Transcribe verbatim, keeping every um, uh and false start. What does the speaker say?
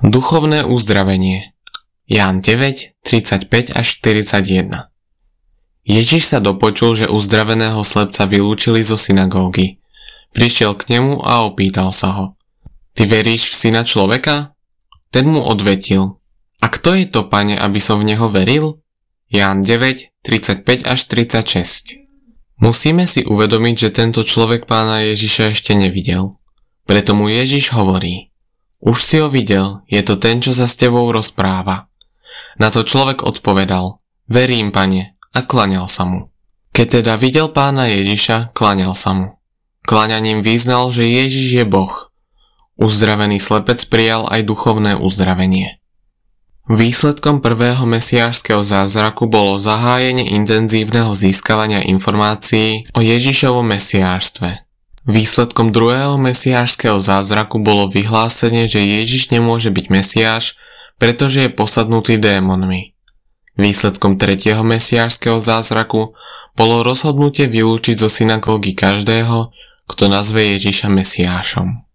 Duchovné uzdravenie. Ján deväť, tridsaťpäť až štyridsaťjeden. Ježiš sa dopočul, že uzdraveného slepca vylúčili zo synagógy. Prišiel k nemu a opýtal sa ho: Ty veríš v syna človeka? Ten mu odvetil: A kto je to, Pane, aby som v neho veril? Ján deväť, tridsaťpäť až tridsaťšesť. Musíme si uvedomiť, že tento človek Pána Ježiša ešte nevidel. Preto mu Ježiš hovorí: Už si ho videl, je to ten, čo sa s tebou rozpráva. Na to človek odpovedal: Verím, Pane, a klaňal sa mu. Keď teda videl Pána Ježiša, klaňal sa mu. Klaňaním vyznal, že Ježiš je Boh. Uzdravený slepec prijal aj duchovné uzdravenie. Výsledkom prvého mesiášskeho zázraku bolo zahájenie intenzívneho získavania informácií o Ježišovom mesiášstve. Výsledkom druhého mesiášskeho zázraku bolo vyhlásenie, že Ježiš nemôže byť mesiáš, pretože je posadnutý démonmi. Výsledkom tretieho mesiášskeho zázraku bolo rozhodnutie vylúčiť zo synagógy každého, kto nazve Ježiša mesiášom.